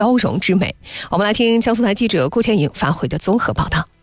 包容之美。我们来听江苏台记者顾倩颖发回的综合报道。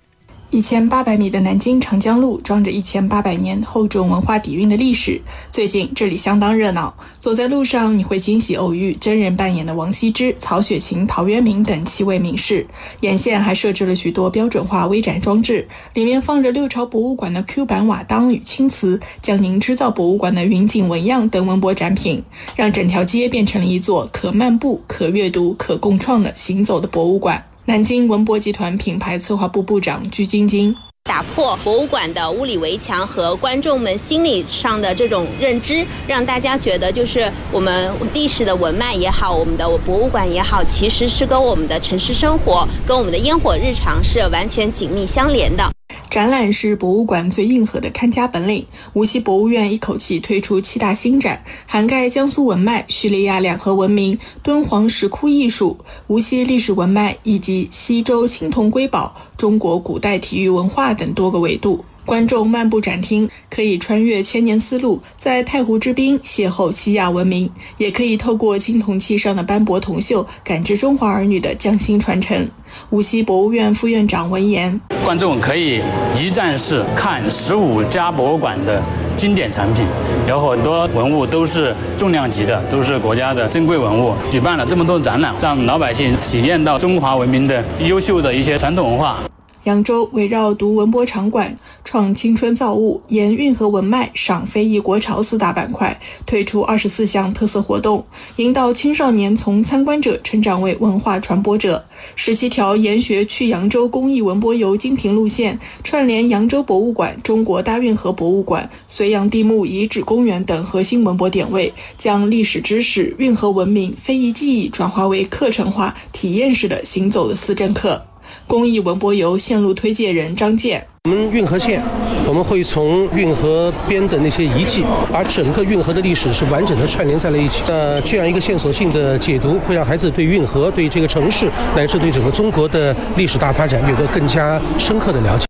1800米的南京长江路装着1800年厚重文化底蕴的历史。最近这里相当热闹，走在路上你会惊喜偶遇真人扮演的王羲之、曹雪芹、陶渊明等7位名士。沿线还设置了许多标准化微展装置，里面放着六朝博物馆的 Q 版瓦当与青瓷、江宁织造博物馆的云锦纹样等文博展品，让整条街变成了一座可漫步、可阅读、可共创的行走的博物馆。南京文博集团品牌策划部部长鞠晶晶， 打破博物馆的物理围墙和观众们心理上的这种认知，让大家觉得就是我们历史的文脉也好，我们的博物馆也好，其实是跟我们的城市生活、跟我们的烟火日常是完全紧密相连的。 展览是博物馆最硬核的看家本领。无锡博物院一口气推出7大新展，涵盖江苏文脉、叙利亚两河文明、敦煌石窟艺术、无锡历史文脉以及西周青铜瑰宝、中国古代体育文化等多个维度。观众漫步展厅，可以穿越千年丝路，在太湖之滨邂逅西亚文明，也可以透过青铜器上的斑驳铜锈，感知中华儿女的匠心传承。无锡博物院副院长文言， 观众可以一站式看15家博物馆的经典产品，有很多文物都是重量级的，都是国家的珍贵文物。举办了这么多展览，让老百姓体验到中华文明的优秀的一些传统文化。 扬州围绕读文博场馆、创青春造物、沿运河文脉、赏非遗国潮4大板块，推出24项特色活动，引导青少年从参观者成长为文化传播者。17条研学去扬州公益文博游精品路线，串联扬州博物馆、中国大运河博物馆、绥阳地墓遗址公园等核心文博点位，将历史知识、运河文明、非遗技艺转化为课程化、体验式的行走的思政课。公益文博游线路推介人张健， 我们运河线，我们会从运河边的那些遗迹，把整个运河的历史是完整的串联在了一起。这样一个线索性的解读，会让孩子对运河、对这个城市，乃至对整个中国的历史大发展有个更加深刻的了解。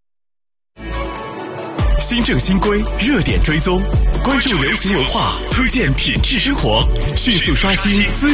新政新规，热点追踪，关注流行文化，推荐品质生活，迅速刷新资